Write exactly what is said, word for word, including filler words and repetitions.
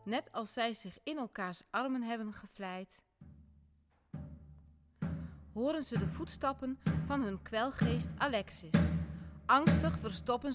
net als zij zich in elkaars armen hebben gevlijd, horen ze de voetstappen van hun kwelgeest Alexis. Angstig verstoppen